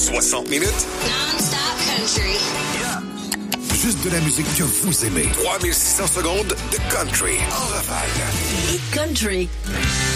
60 minutes. Non-stop country. Juste de la musique que vous aimez. 3600 secondes de country en rafale. Hit country.